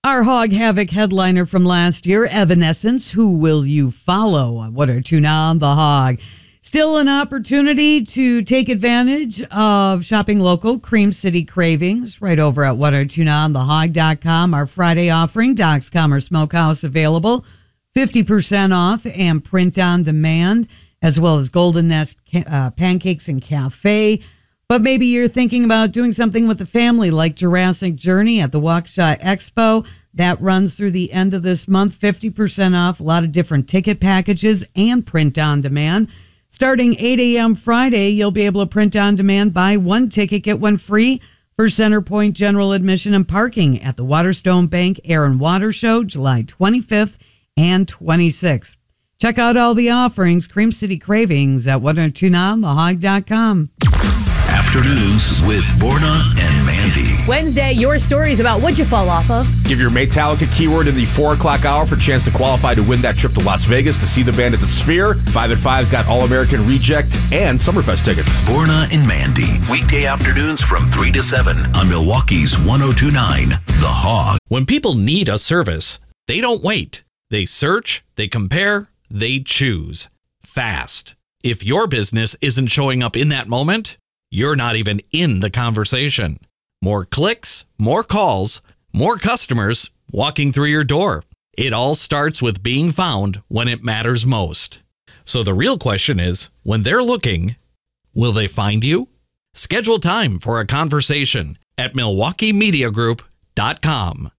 Our Hog Havoc headliner from last year, Evanescence, Who Will You Follow? What are Tuna on the Hog? Still an opportunity to take advantage of shopping local, Cream City Cravings, right over at whataretunaonthehog.com. Our Friday offering, Doc's Commerce Smokehouse available, 50% off and print on demand, as well as Golden Nest Pancakes and Cafe. But maybe you're thinking about doing something with the family like Jurassic Journey at the Waukesha Expo. That runs through the end of this month, 50% off, a lot of different ticket packages and print on demand. Starting 8 a.m. Friday, you'll be able to print on demand, buy one ticket, get one free for Centerpoint General Admission and Parking at the Waterstone Bank Air and Water Show, July 25th and 26th. Check out all the offerings, Cream City Cravings at whataretunaonthehog.com. Afternoons with Borna and Mandy. Wednesday, your stories about what you fall off of. Give your Metallica keyword in the 4 o'clock hour for a chance to qualify to win that trip to Las Vegas to see the band at the Sphere. 5 at 5's got All-American Reject and Summerfest tickets. Borna and Mandy. Weekday afternoons from 3 to 7 on Milwaukee's 102.9 The Hog. When people need a service, they don't wait. They search, they compare, they choose. Fast. If your business isn't showing up in that moment, you're not even in the conversation. More clicks, more calls, more customers walking through your door. It all starts with being found when it matters most. So the real question is, when they're looking, will they find you? Schedule time for a conversation at MilwaukeeMediaGroup.com.